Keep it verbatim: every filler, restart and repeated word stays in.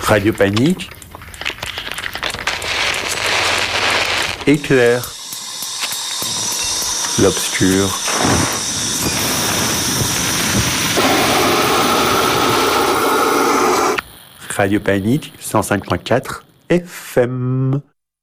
Radio Panique, Éclair, l'obscur. Radio Panique, cent cinq point quatre F M.